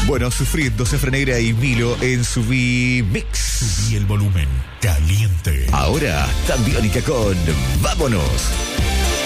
Bueno, sufriendo Cefra Negra y Milo en Subí Mix. Y el volumen caliente. Ahora, Tan Biónica con Vámonos.